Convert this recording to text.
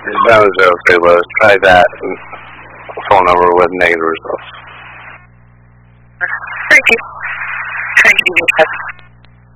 That was okay, Lois. Try that phone number with negative results. Thank you. Thank you.